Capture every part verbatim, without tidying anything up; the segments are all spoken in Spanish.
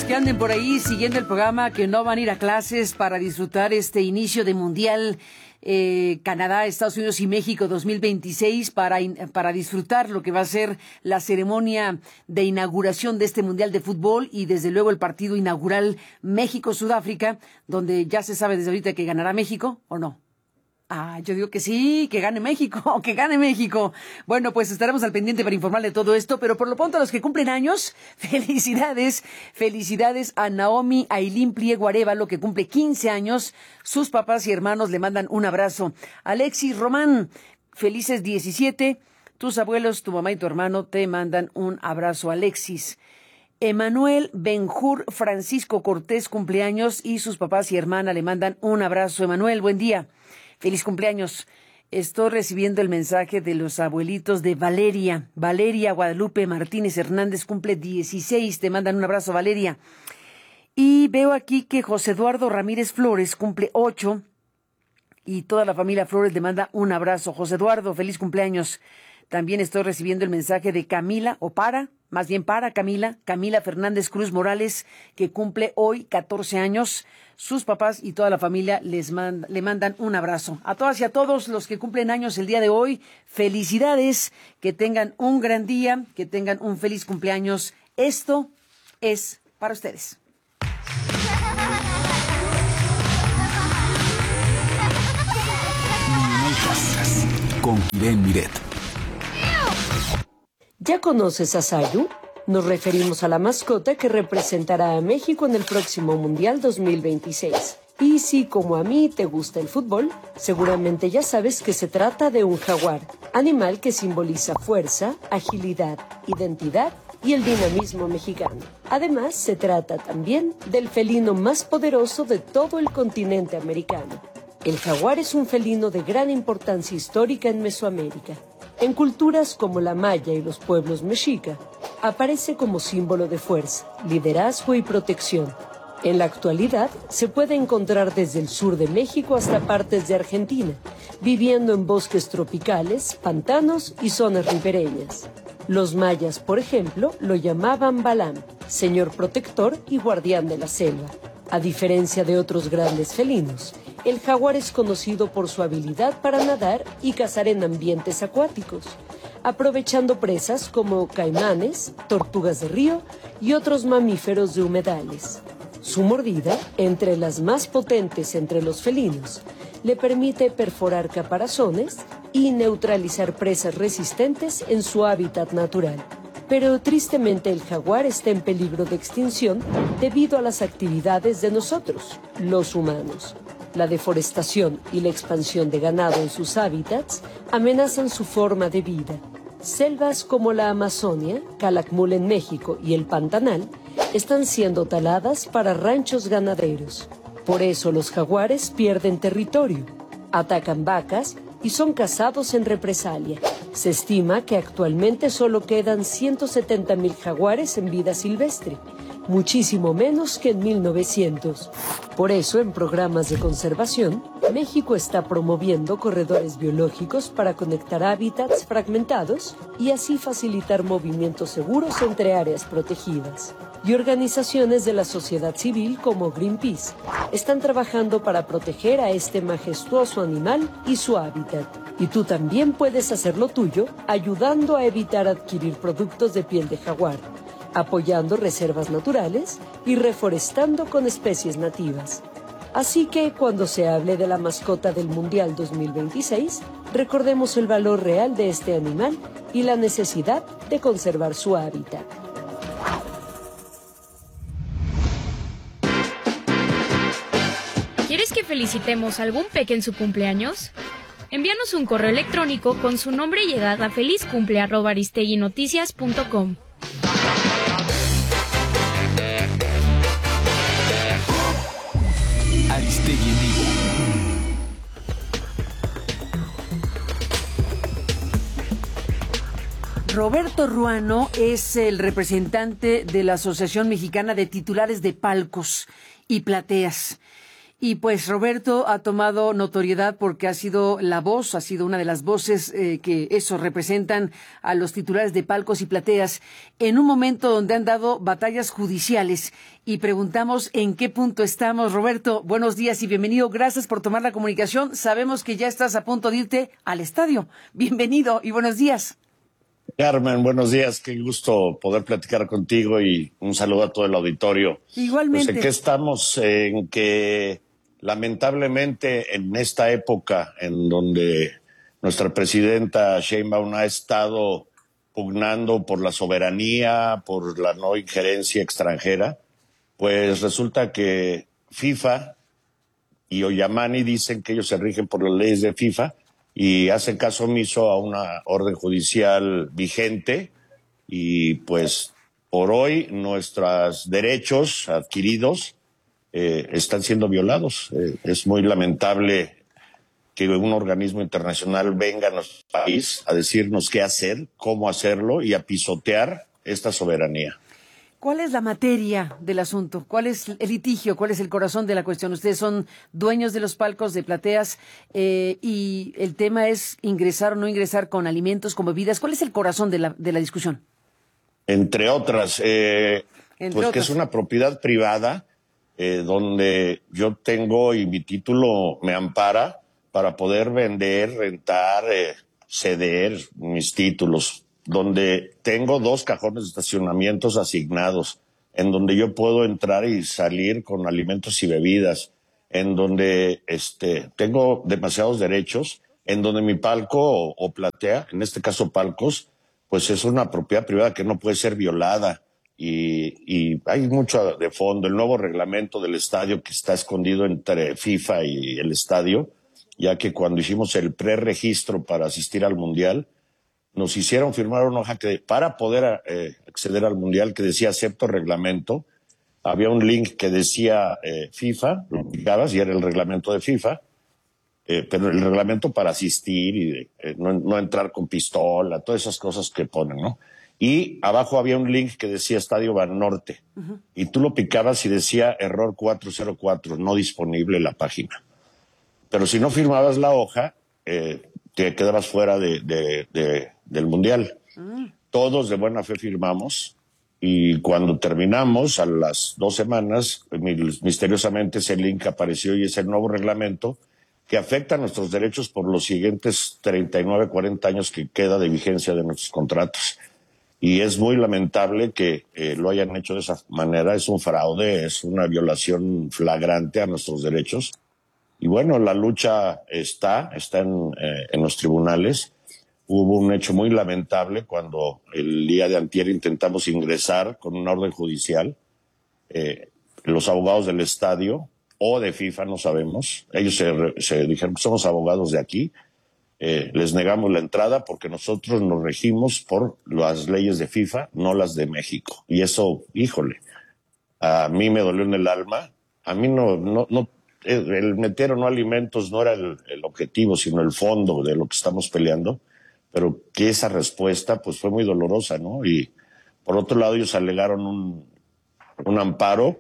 que anden por ahí siguiendo el programa, que no van a ir a clases para disfrutar este inicio de Mundial eh, Canadá, Estados Unidos y México dos mil veintiséis, para, para disfrutar lo que va a ser la ceremonia de inauguración de este Mundial de Fútbol y desde luego el partido inaugural México-Sudáfrica, donde ya se sabe desde ahorita que ganará México, ¿o no? Ah, yo digo que sí, que gane México, que gane México. Bueno, pues estaremos al pendiente para informarle de todo esto, pero por lo pronto a los que cumplen años, felicidades, felicidades a Naomi Ailín Pliego Arévalo, que cumple quince años. Sus papás y hermanos le mandan un abrazo. Alexis Román, felices diecisiete. Tus abuelos, tu mamá y tu hermano te mandan un abrazo, Alexis. Emanuel Benjur Francisco Cortés, cumpleaños, y sus papás y hermana le mandan un abrazo. Emanuel, buen día. Feliz cumpleaños. Estoy recibiendo el mensaje de los abuelitos de Valeria. Valeria Guadalupe Martínez Hernández cumple dieciséis. Te mandan un abrazo, Valeria. Y veo aquí que José Eduardo Ramírez Flores cumple ocho. Y toda la familia Flores le manda un abrazo. José Eduardo, feliz cumpleaños. También estoy recibiendo el mensaje de Camila, o para, más bien para Camila, Camila Fernández Cruz Morales, que cumple hoy catorce años. Sus papás y toda la familia les mand- le mandan un abrazo. A todas y a todos los que cumplen años el día de hoy, felicidades, que tengan un gran día, que tengan un feliz cumpleaños. Esto es para ustedes. Con Irene Miret. ¿Ya conoces a Sayu? Nos referimos a la mascota que representará a México en el próximo Mundial dos mil veintiséis. Y si, como a mí, te gusta el fútbol, seguramente ya sabes que se trata de un jaguar, animal que simboliza fuerza, agilidad, identidad y el dinamismo mexicano. Además, se trata también del felino más poderoso de todo el continente americano. El jaguar es un felino de gran importancia histórica en Mesoamérica. En culturas como la maya y los pueblos mexica, aparece como símbolo de fuerza, liderazgo y protección. En la actualidad, se puede encontrar desde el sur de México hasta partes de Argentina, viviendo en bosques tropicales, pantanos y zonas ribereñas. Los mayas, por ejemplo, lo llamaban Balam, señor protector y guardián de la selva. A diferencia de otros grandes felinos, el jaguar es conocido por su habilidad para nadar y cazar en ambientes acuáticos, aprovechando presas como caimanes, tortugas de río y otros mamíferos de humedales. Su mordida, entre las más potentes entre los felinos, le permite perforar caparazones y neutralizar presas resistentes en su hábitat natural. Pero tristemente el jaguar está en peligro de extinción debido a las actividades de nosotros, los humanos. La deforestación y la expansión de ganado en sus hábitats amenazan su forma de vida. Selvas como la Amazonia, Calakmul en México y el Pantanal están siendo taladas para ranchos ganaderos. Por eso los jaguares pierden territorio, atacan vacas y son cazados en represalia. Se estima que actualmente solo quedan ciento setenta mil jaguares en vida silvestre, muchísimo menos que en mil novecientos. Por eso, en programas de conservación, México está promoviendo corredores biológicos para conectar hábitats fragmentados y así facilitar movimientos seguros entre áreas protegidas. Y organizaciones de la sociedad civil como Greenpeace están trabajando para proteger a este majestuoso animal y su hábitat. Y tú también puedes hacer lo tuyo ayudando a evitar adquirir productos de piel de jaguar, apoyando reservas naturales y reforestando con especies nativas. Así que cuando se hable de la mascota del Mundial dos mil veintiséis, recordemos el valor real de este animal y la necesidad de conservar su hábitat. ¿Quieres que felicitemos a algún peque en su cumpleaños? Envíanos un correo electrónico con su nombre y edad a felizcumple arroba aristeguinoticias punto com. Aristegui en vivo. Roberto Ruano es el representante de la Asociación Mexicana de Titulares de Palcos y Plateas. Y pues Roberto ha tomado notoriedad porque ha sido la voz, ha sido una de las voces eh, que eso representan a los titulares de palcos y plateas en un momento donde han dado batallas judiciales. Y preguntamos en qué punto estamos. Roberto, buenos días y bienvenido. Gracias por tomar la comunicación. Sabemos que ya estás a punto de irte al estadio. Bienvenido y buenos días. Carmen, buenos días, qué gusto poder platicar contigo y un saludo a todo el auditorio. Igualmente. Pues en qué estamos, en que lamentablemente en esta época en donde nuestra presidenta Sheinbaum ha estado pugnando por la soberanía, por la no injerencia extranjera, pues resulta que FIFA y Oyamani dicen que ellos se rigen por las leyes de FIFA y hacen caso omiso a una orden judicial vigente y pues por hoy nuestros derechos adquiridos eh, están siendo violados. Eh, es muy lamentable que un organismo internacional venga a nuestro país a decirnos qué hacer, cómo hacerlo y a pisotear esta soberanía. ¿Cuál es la materia del asunto? ¿Cuál es el litigio? ¿Cuál es el corazón de la cuestión? Ustedes son dueños de los palcos de plateas eh, y el tema es ingresar o no ingresar con alimentos, con bebidas. ¿Cuál es el corazón de la, de la discusión? Entre otras, eh, Entre pues otras. que es una propiedad privada eh, donde yo tengo y mi título me ampara para poder vender, rentar, eh, ceder mis títulos, donde tengo dos cajones de estacionamientos asignados, en donde yo puedo entrar y salir con alimentos y bebidas, en donde este, tengo demasiados derechos, en donde mi palco o, o platea, en este caso palcos, pues es una propiedad privada que no puede ser violada. Y, y hay mucho de fondo. El nuevo reglamento del estadio que está escondido entre FIFA y el estadio, ya que cuando hicimos el preregistro para asistir al Mundial, nos hicieron firmar una hoja que para poder eh, acceder al Mundial que decía acepto reglamento. Había un link que decía eh, FIFA, lo clicabas y era el reglamento de FIFA, eh, pero el reglamento para asistir y eh, no, no entrar con pistola, todas esas cosas que ponen, ¿no? Y abajo había un link que decía Estadio Banorte, uh-huh. Y tú lo picabas y decía error cuatro cero cuatro, no disponible la página. Pero si no firmabas la hoja, eh, te quedabas fuera de, de, de, del Mundial. Mm. Todos de buena fe firmamos y cuando terminamos, a las dos semanas, misteriosamente ese link apareció y es el nuevo reglamento que afecta a nuestros derechos por los siguientes treinta y nueve, cuarenta años que queda de vigencia de nuestros contratos. Y es muy lamentable que eh, lo hayan hecho de esa manera. Es un fraude, es una violación flagrante a nuestros derechos. Y bueno, la lucha está, está en, eh, en los tribunales. Hubo un hecho muy lamentable cuando el día de antier intentamos ingresar con una orden judicial. Eh, los abogados del estadio o de FIFA, no sabemos. Ellos se, se dijeron que somos abogados de aquí. Eh, les negamos la entrada porque nosotros nos regimos por las leyes de FIFA, no las de México. Y eso, híjole, a mí me dolió en el alma. A mí no... no, no el meter o no alimentos no era el, el objetivo, sino el fondo de lo que estamos peleando, pero que esa respuesta pues fue muy dolorosa, ¿no? Y por otro lado ellos alegaron un, un amparo,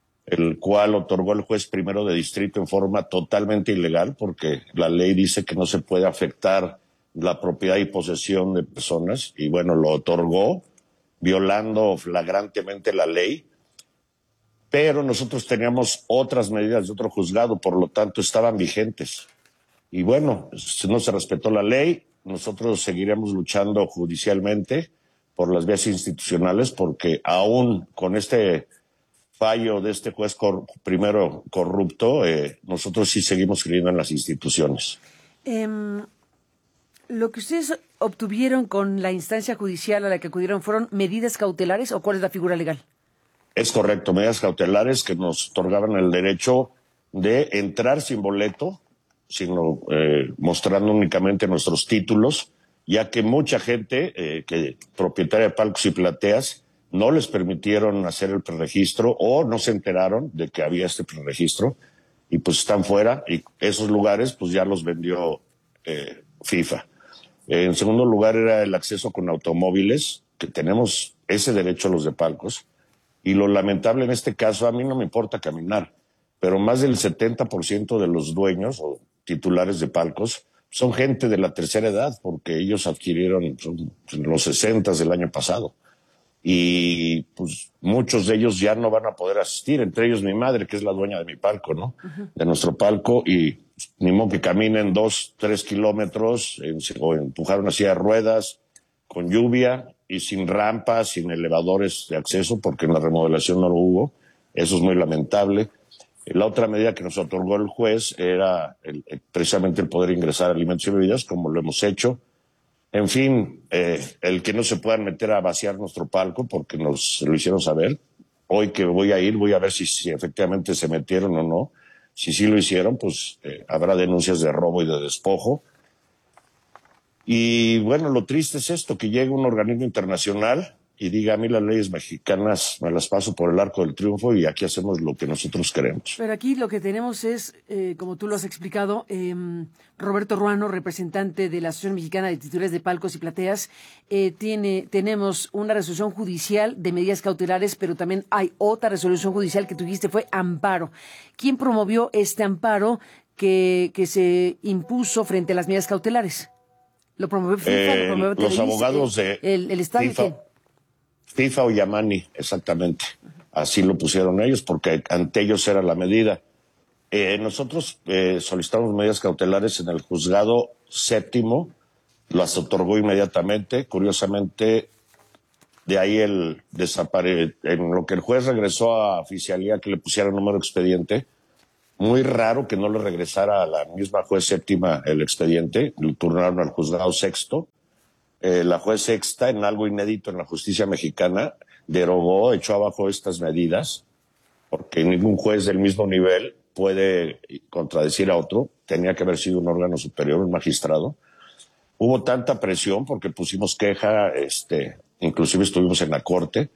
el cual otorgó el juez primero de distrito en forma totalmente ilegal, porque la ley dice que no se puede afectar la propiedad y posesión de personas, y bueno, lo otorgó violando flagrantemente la ley. Pero nosotros teníamos otras medidas de otro juzgado, por lo tanto estaban vigentes. Y bueno, no se respetó la ley, nosotros seguiremos luchando judicialmente por las vías institucionales, porque aún con este fallo de este juez cor- primero corrupto, eh, nosotros sí seguimos creyendo en las instituciones. Um, ¿Lo que ustedes obtuvieron con la instancia judicial a la que acudieron fueron medidas cautelares o cuál es la figura legal? Es correcto, medidas cautelares que nos otorgaban el derecho de entrar sin boleto, sino eh, mostrando únicamente nuestros títulos, ya que mucha gente, eh, que propietaria de palcos y plateas, no les permitieron hacer el preregistro o no se enteraron de que había este preregistro y pues están fuera y esos lugares pues ya los vendió eh, FIFA. Eh, en segundo lugar era el acceso con automóviles, que tenemos ese derecho a los de palcos. Y lo lamentable en este caso, a mí no me importa caminar, pero más del setenta por ciento de los dueños o titulares de palcos son gente de la tercera edad, porque ellos adquirieron en los sesentas del año pasado. Y pues muchos de ellos ya no van a poder asistir, entre ellos mi madre, que es la dueña de mi palco, ¿no? Uh-huh. De nuestro palco, y ni modo que caminen dos, tres kilómetros en, o empujar una silla de ruedas con lluvia y sin rampas, sin elevadores de acceso, porque en la remodelación no lo hubo. Eso es muy lamentable. La otra medida que nos otorgó el juez era el, precisamente el poder ingresar alimentos y bebidas, como lo hemos hecho. En fin, eh, el que no se puedan meter a vaciar nuestro palco, porque nos lo hicieron saber. Hoy que voy a ir, voy a ver si, si efectivamente se metieron o no. Si sí lo hicieron, pues eh, habrá denuncias de robo y de despojo. Y bueno, lo triste es esto, que llegue un organismo internacional y diga: a mí las leyes mexicanas me las paso por el arco del triunfo y aquí hacemos lo que nosotros queremos. Pero aquí lo que tenemos es, eh, como tú lo has explicado, eh, Roberto Ruano, representante de la Asociación Mexicana de Titulares de Palcos y Plateas, eh, tiene, tenemos una resolución judicial de medidas cautelares, pero también hay otra resolución judicial que tú dijiste fue amparo. ¿Quién promovió este amparo que, que se impuso frente a las medidas cautelares? ¿Lo promovió FIFA? Eh, ¿Lo promovió los Televisa, abogados el, de el, el Estado? FIFA. FIFA o Yamani, exactamente. Así lo pusieron ellos, porque ante ellos era la medida. Eh, nosotros eh, solicitamos medidas cautelares en el juzgado séptimo, las otorgó inmediatamente. Curiosamente, de ahí el desapare... en lo que el juez regresó a oficialía que le pusiera número de expediente, muy raro que no le regresara a la misma juez séptima el expediente, le turnaron al juzgado sexto. Eh, la juez sexta, en algo inédito en la justicia mexicana, derogó, echó abajo estas medidas, porque ningún juez del mismo nivel puede contradecir a otro. Tenía que haber sido un órgano superior, un magistrado. Hubo tanta presión porque pusimos queja, este, inclusive estuvimos en la corte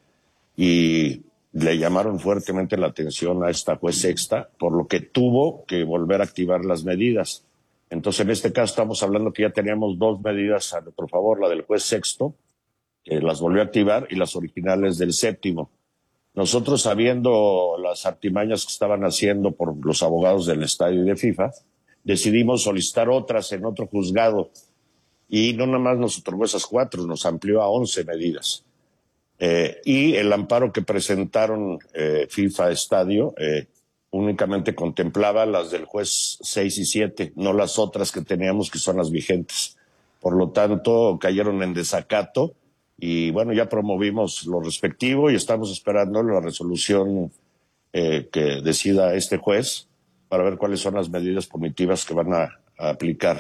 y le llamaron fuertemente la atención a esta juez sexta, por lo que tuvo que volver a activar las medidas. Entonces, en este caso estamos hablando que ya teníamos dos medidas a nuestro favor, la del juez sexto, que las volvió a activar, y las originales del séptimo. Nosotros, sabiendo las artimañas que estaban haciendo por los abogados del estadio y de FIFA, decidimos solicitar otras en otro juzgado, y no nada más nos otorgó esas cuatro, nos amplió a once medidas. Eh, y el amparo que presentaron eh, FIFA Estadio eh, únicamente contemplaba las del juez seis y siete, no las otras que teníamos, que son las vigentes. Por lo tanto, cayeron en desacato y bueno, ya promovimos lo respectivo y estamos esperando la resolución eh, que decida este juez para ver cuáles son las medidas punitivas que van a, a aplicar.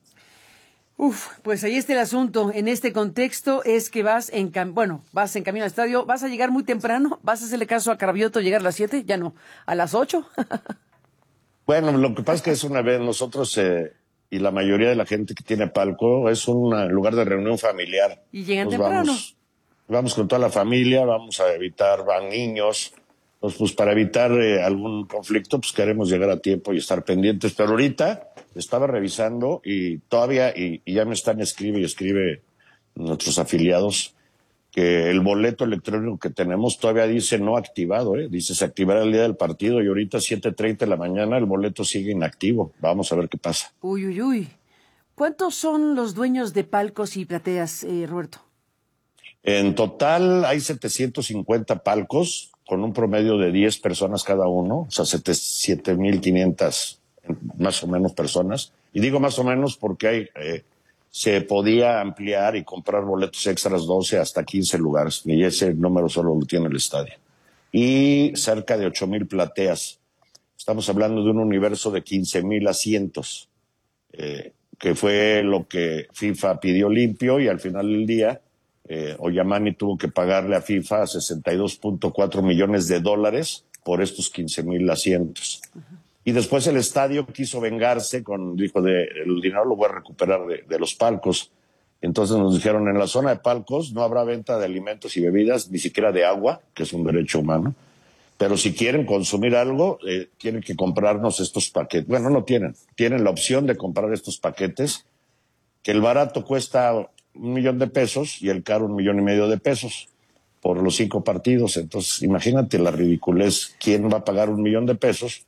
Uf, pues ahí está el asunto. En este contexto es que vas en cam- bueno, vas en camino al estadio, vas a llegar muy temprano, vas a hacerle caso a Cravioto, llegar a las siete, ya no, a las ocho. Bueno, lo que pasa es que es una vez nosotros eh, y la mayoría de la gente que tiene palco es un lugar de reunión familiar. Y llegan pues temprano. Vamos, vamos con toda la familia, vamos a evitar, van niños. Pues, pues para evitar eh, algún conflicto, pues queremos llegar a tiempo y estar pendientes. Pero ahorita estaba revisando y todavía, y, y ya me están escribe y escribe nuestros afiliados, que el boleto electrónico que tenemos todavía dice no activado, ¿eh? Dice se activará el día del partido y ahorita siete treinta de la mañana el boleto sigue inactivo. Vamos a ver qué pasa. Uy, uy, uy. ¿Cuántos son los dueños de palcos y plateas, eh, Roberto? En total hay setecientos cincuenta palcos, con un promedio de diez personas cada uno, o sea, siete mil quinientas más o menos personas. Y digo más o menos porque hay, eh, se podía ampliar y comprar boletos extras doce hasta quince lugares, y ese número solo lo tiene el estadio. Y cerca de ocho mil plateas. Estamos hablando de un universo de quince mil asientos, eh, que fue lo que FIFA pidió limpio, y al final del día Eh, Oyamani tuvo que pagarle a FIFA sesenta y dos punto cuatro millones de dólares por estos quince mil asientos. Uh-huh. Y después el estadio quiso vengarse con, dijo, de, el dinero lo voy a recuperar de, de los palcos. Entonces nos dijeron, en la zona de palcos no habrá venta de alimentos y bebidas, ni siquiera de agua, que es un derecho humano. Pero si quieren consumir algo, eh, tienen que comprarnos estos paquetes. Bueno, no tienen. Tienen la opción de comprar estos paquetes, que el barato cuesta un millón de pesos y el caro un millón y medio de pesos por los cinco partidos. Entonces, imagínate la ridiculez. ¿Quién va a pagar un millón de pesos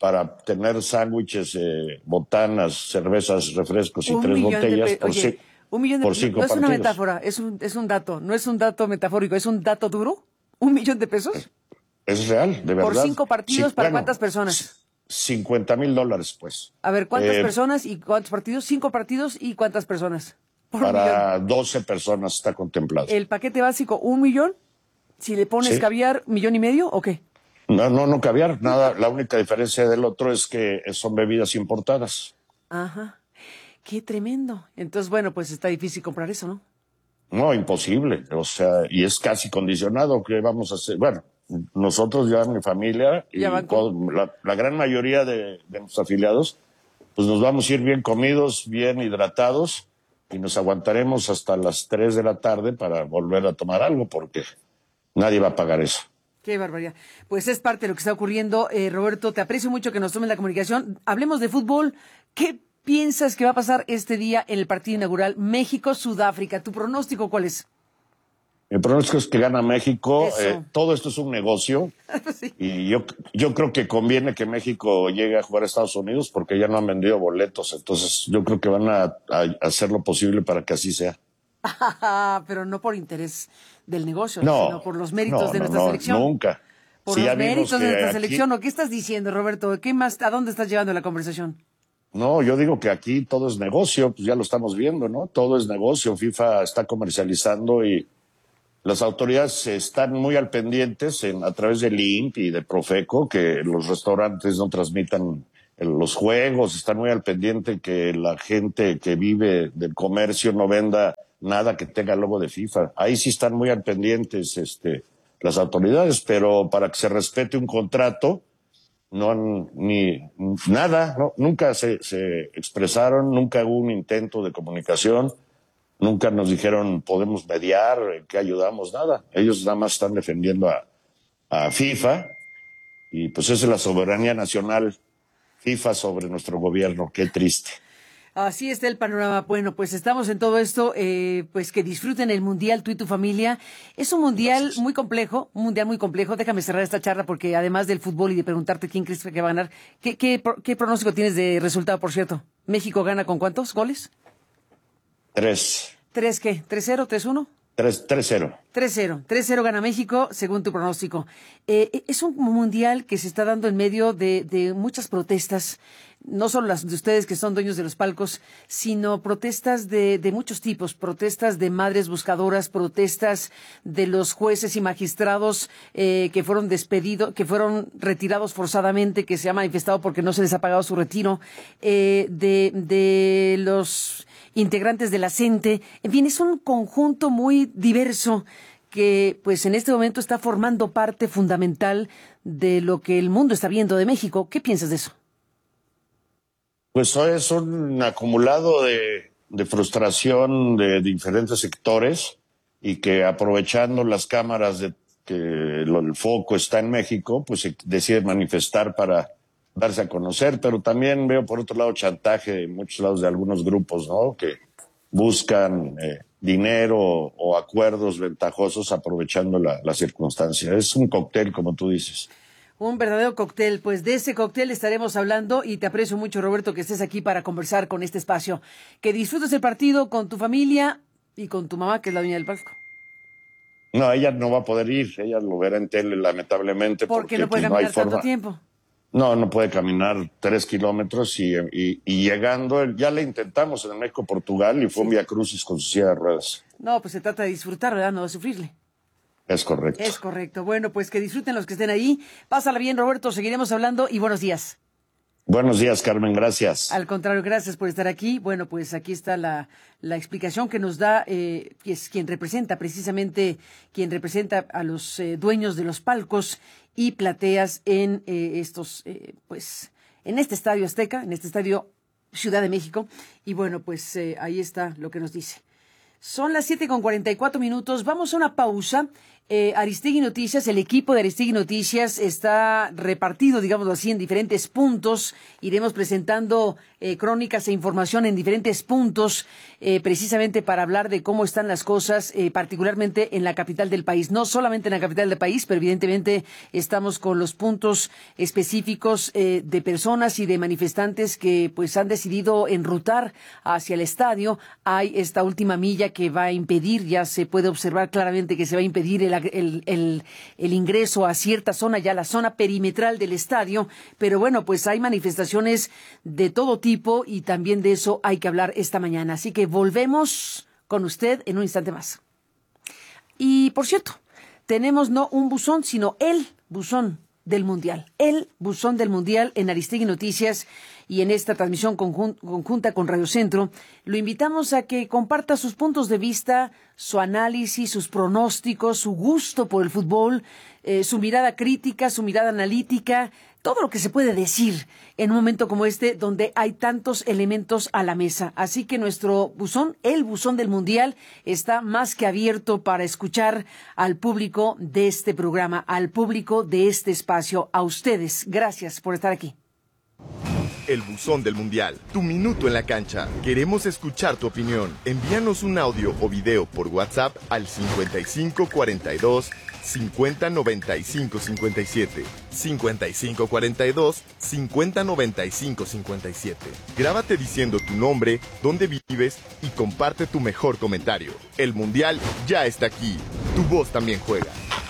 para tener sándwiches, eh, botanas, cervezas, refrescos y Un tres millón de botellas pe- por, oye, ci- un millón de por pe- cinco no es una partidos. metáfora, es un, es un dato, no es un dato metafórico, es un dato duro. ¿Un millón de pesos? Es real, de verdad. ¿Por cinco partidos Sí, para bueno, cuántas personas? cincuenta mil dólares, pues. A ver, ¿cuántas Eh, personas y cuántos partidos? Cinco partidos y cuántas personas. Por un millón. Para doce personas está contemplado. El paquete básico, un millón. Si le pones Sí. caviar, millón y medio, ¿o qué? No, no, no caviar, nada. La única diferencia del otro es que son bebidas importadas. Ajá. Qué tremendo. Entonces, bueno, pues está difícil comprar eso, ¿no? No, imposible. O sea, y es casi condicionado. ¿Qué vamos a hacer? Bueno, nosotros ya, mi familia, y Ya van con- todo- la, la gran mayoría de, de nuestros afiliados, pues nos vamos a ir bien comidos, bien hidratados, y nos aguantaremos hasta las tres de la tarde para volver a tomar algo, porque nadie va a pagar eso. Qué barbaridad. Pues es parte de lo que está ocurriendo. Eh, Roberto, te aprecio mucho que nos tomes la comunicación. Hablemos de fútbol. ¿Qué piensas que va a pasar este día en el partido inaugural México-Sudáfrica? ¿Tu pronóstico cuál es? Mi pronóstico es que gana México. Eso. Eh, todo esto es un negocio. Sí. Y yo, yo creo que conviene que México llegue a jugar a Estados Unidos porque ya no han vendido boletos. Entonces yo creo que van a, a hacer lo posible para que así sea. Pero no por interés del negocio, No, sino por los méritos no, de no, nuestra no, selección. nunca. Por Si los ya vimos méritos de que nuestra aquí- selección. ¿O qué estás diciendo, Roberto? ¿Qué más, ¿A dónde estás llevando la conversación? No, yo digo que aquí todo es negocio, pues ya lo estamos viendo, ¿no? Todo es negocio. FIFA está comercializando y las autoridades están muy al pendientes en, a través del I N P y de Profeco, que los restaurantes no transmitan el- los juegos, están muy al pendiente que la gente que vive del comercio no venda nada que tenga el logo de FIFA. Ahí sí están muy al pendientes este, las autoridades, pero para que se respete un contrato, no han ni nada, no, nunca se, se expresaron, nunca hubo un intento de comunicación. Nunca nos dijeron, podemos mediar, que ayudamos, nada. Ellos nada más están defendiendo a, a FIFA y pues esa es la soberanía nacional, FIFA sobre nuestro gobierno. Qué triste. Así está el panorama. Bueno, pues estamos en todo esto, eh, pues que disfruten el Mundial, tú y tu familia. Es un Mundial Gracias. muy complejo, un Mundial muy complejo. Déjame cerrar esta charla porque además del fútbol y de preguntarte quién crees que va a ganar, ¿qué, qué, pro- qué pronóstico tienes de resultado, por cierto? ¿México gana con cuántos goles? Tres. ¿Tres qué? ¿Tres cero? ¿Tres uno? Tres, tres cero. tres cero. tres cero gana México, según tu pronóstico. Eh, es un mundial que se está dando en medio de, de muchas protestas, no solo las de ustedes que son dueños de los palcos, sino protestas de, de muchos tipos, protestas de madres buscadoras, protestas de los jueces y magistrados eh, que fueron despedidos, que fueron retirados forzadamente, que se ha manifestado porque no se les ha pagado su retiro, eh, de, de los integrantes de la CENTE. En fin, es un conjunto muy diverso que pues en este momento está formando parte fundamental de lo que el mundo está viendo de México. ¿Qué piensas de eso? Pues es un acumulado de, de frustración de diferentes sectores y que aprovechando las cámaras de que lo- el foco está en México, pues se decide manifestar para darse a conocer, pero también veo por otro lado chantaje en muchos lados de algunos grupos, ¿no? Que buscan eh, dinero o acuerdos ventajosos aprovechando la, la circunstancia. Es un cóctel, como tú dices. Un verdadero cóctel. Pues de ese cóctel estaremos hablando y te aprecio mucho, Roberto, que estés aquí para conversar con este espacio. Que disfrutes el partido con tu familia y con tu mamá, que es la dueña del palco. No, ella no va a poder ir, ella lo verá en tele lamentablemente. Porque Porque no puede pues, no hay caminar tanto forma. tiempo. No, no puede caminar tres kilómetros y, y, y llegando, ya le intentamos en México, Portugal y fue un vía crucis con su silla de ruedas. No, pues se trata de disfrutar, ¿verdad? No de sufrirle. Es correcto. Es correcto. Bueno, pues que disfruten los que estén ahí. Pásala bien, Roberto. Seguiremos hablando y buenos días. Buenos días, Carmen, gracias. Al contrario, gracias por estar aquí. Bueno, pues aquí está la, la explicación que nos da, eh, que es quien representa, precisamente quien representa a los eh, dueños de los palcos y plateas en eh, estos, eh, pues, en este Estadio Azteca, en este Estadio Ciudad de México. Y bueno, pues eh, ahí está lo que nos dice. Son las siete con cuarenta y cuatro minutos. Vamos a una pausa. Eh, Aristegui Noticias, el equipo de Aristegui Noticias está repartido, digamos así, en diferentes puntos. Iremos presentando eh, crónicas e información en diferentes puntos, eh, precisamente para hablar de cómo están las cosas, eh, particularmente en la capital del país. No solamente en la capital del país, pero evidentemente estamos con los puntos específicos eh, de personas y de manifestantes que pues han decidido enrutar hacia el estadio. Hay esta última milla que va a impedir, ya se puede observar claramente que se va a impedir el El, el, el ingreso a cierta zona, ya la zona perimetral del estadio, pero bueno, pues hay manifestaciones de todo tipo y también de eso hay que hablar esta mañana. Así que volvemos con usted en un instante más. Y por cierto, tenemos no un buzón, sino el buzón del Mundial, el buzón del Mundial en Aristegui Noticias y en esta transmisión conjun- conjunta con Radio Centro. Lo invitamos a que comparta sus puntos de vista, su análisis, sus pronósticos, su gusto por el fútbol, eh, su mirada crítica, su mirada analítica, todo lo que se puede decir en un momento como este donde hay tantos elementos a la mesa. Así que nuestro buzón, el buzón del Mundial, está más que abierto para escuchar al público de este programa, al público de este espacio, a ustedes. Gracias por estar aquí. El buzón del Mundial, tu minuto en la cancha. Queremos escuchar tu opinión. Envíanos un audio o video por WhatsApp al cincuenta y cinco cuarenta y dos cincuenta noventa y cinco cincuenta y siete. cincuenta y cinco cuarenta y dos cincuenta noventa y cinco cincuenta y siete. Grábate diciendo tu nombre, dónde vives y comparte tu mejor comentario. El Mundial ya está aquí. Tu voz también juega.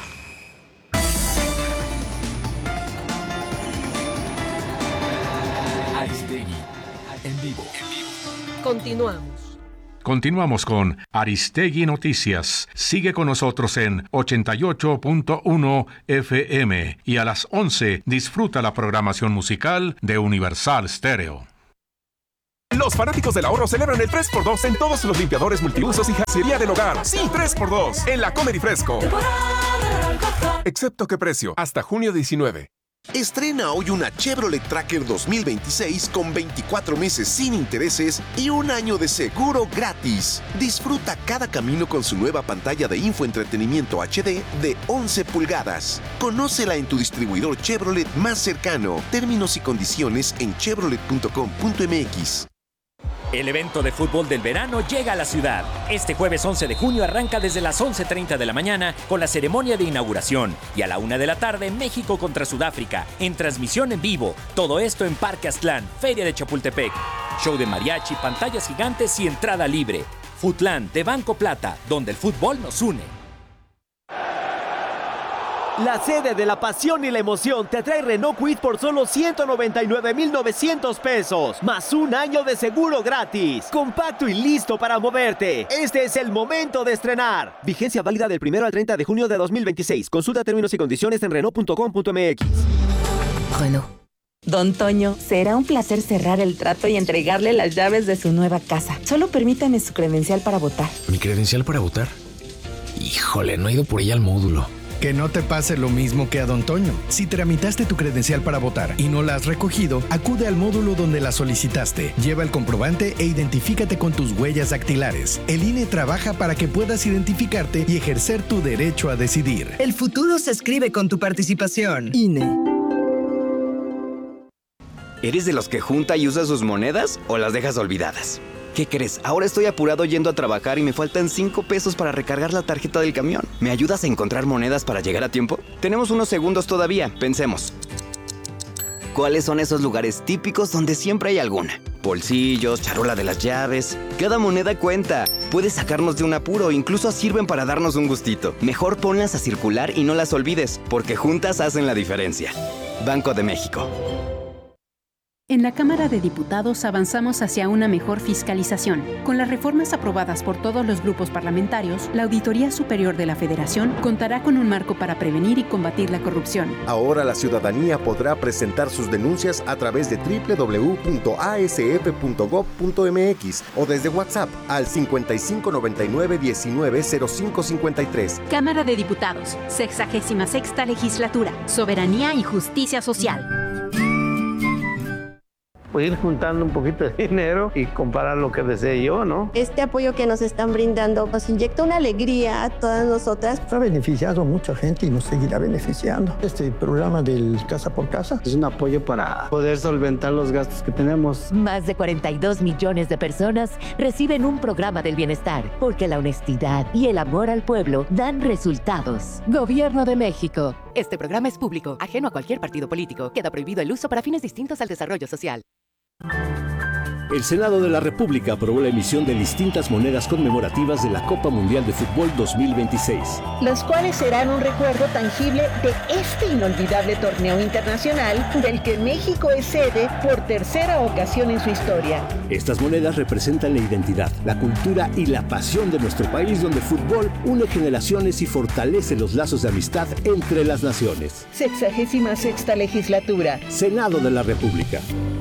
Aristegui, en vivo. Continuamos. Continuamos con Aristegui Noticias. Sigue con nosotros en ochenta y ocho punto uno F M y a las once disfruta la programación musical de Universal Stereo. Los fanáticos del ahorro celebran el tres por dos en todos los limpiadores multiusos y jardinería del hogar. Sí, tres por dos en la Comer y Fresco. Excepto qué precio, hasta junio diecinueve. Estrena hoy una Chevrolet Tracker dos mil veintiséis con veinticuatro meses sin intereses y un año de seguro gratis. Disfruta cada camino con su nueva pantalla de infoentretenimiento H D de once pulgadas. Conócela en tu distribuidor Chevrolet más cercano. Términos y condiciones en chevrolet punto com punto m x. El evento de fútbol del verano llega a la ciudad. Este jueves once de junio arranca desde las once treinta de la mañana con la ceremonia de inauguración y a la una de la tarde México contra Sudáfrica en transmisión en vivo. Todo esto en Parque Aztlán, Feria de Chapultepec. Show de mariachi, pantallas gigantes y entrada libre. Futlán de Banco Plata, donde el fútbol nos une. La sede de la pasión y la emoción te trae Renault Kwid por solo ciento noventa y nueve mil novecientos pesos, más un año de seguro gratis. Compacto y listo para moverte. Este es el momento de estrenar. Vigencia válida del primero al treinta de junio de dos mil veintiséis. Consulta términos y condiciones en renault punto com punto m x. Renault. Don Toño, será un placer cerrar el trato y entregarle las llaves de su nueva casa. Solo permítame su credencial para votar. ¿Mi credencial para votar? Híjole, no he ido por ella al módulo. Que no te pase lo mismo que a Don Toño. Si tramitaste tu credencial para votar y no la has recogido, acude al módulo donde la solicitaste. Lleva el comprobante e identifícate con tus huellas dactilares. El I N E trabaja para que puedas identificarte y ejercer tu derecho a decidir. El futuro se escribe con tu participación. I N E. ¿Eres de los que junta y usa sus monedas o las dejas olvidadas? ¿Qué crees? Ahora estoy apurado yendo a trabajar y me faltan cinco pesos para recargar la tarjeta del camión. ¿Me ayudas a encontrar monedas para llegar a tiempo? Tenemos unos segundos todavía, pensemos. ¿Cuáles son esos lugares típicos donde siempre hay alguna? Bolsillos, charola de las llaves. Cada moneda cuenta. Puede sacarnos de un apuro, incluso sirven para darnos un gustito. Mejor ponlas a circular y no las olvides, porque juntas hacen la diferencia. Banco de México. En la Cámara de Diputados avanzamos hacia una mejor fiscalización. Con las reformas aprobadas por todos los grupos parlamentarios, la Auditoría Superior de la Federación contará con un marco para prevenir y combatir la corrupción. Ahora la ciudadanía podrá presentar sus denuncias a través de doble u doble u doble u punto a s f punto gob punto m x o desde WhatsApp al cincuenta y cinco noventa y nueve diecinueve cero cinco cincuenta y tres. Cámara de Diputados, sexagésima sexta legislatura, Soberanía y Justicia Social. pues ir juntando un poquito de dinero y comprar lo que desee yo, ¿no? Este apoyo que nos están brindando nos inyecta una alegría a todas nosotras. Ha beneficiado a mucha gente y nos seguirá beneficiando. Este programa del Casa por Casa es un apoyo para poder solventar los gastos que tenemos. Más de cuarenta y dos millones de personas reciben un programa del bienestar, porque la honestidad y el amor al pueblo dan resultados. Gobierno de México. Este programa es público, ajeno a cualquier partido político. Queda prohibido el uso para fines distintos al desarrollo social. El Senado de la República aprobó la emisión de distintas monedas conmemorativas de la Copa Mundial de Fútbol dos mil veintiséis. Las cuales serán un recuerdo tangible de este inolvidable torneo internacional del que México es sede por tercera ocasión en su historia. Estas monedas representan la identidad, la cultura y la pasión de nuestro país, donde el fútbol une generaciones y fortalece los lazos de amistad entre las naciones. Sexagésima sexta legislatura. Senado de la República.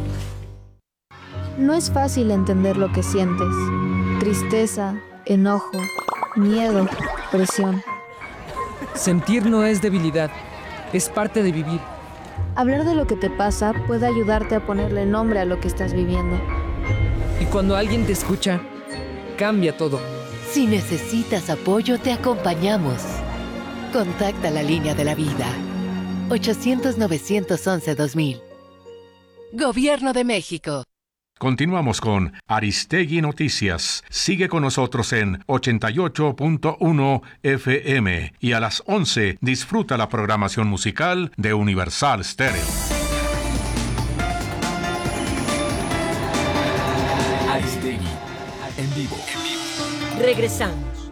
No es fácil entender lo que sientes. Tristeza, enojo, miedo, presión. Sentir no es debilidad, es parte de vivir. Hablar de lo que te pasa puede ayudarte a ponerle nombre a lo que estás viviendo. Y cuando alguien te escucha, cambia todo. Si necesitas apoyo, te acompañamos. Contacta la línea de la vida. ochocientos, novecientos once, dos mil. Gobierno de México. Continuamos con Aristegui Noticias. Sigue con nosotros en ochenta y ocho punto uno F M y a las once disfruta la programación musical de Universal Stereo. Aristegui en vivo. Regresamos.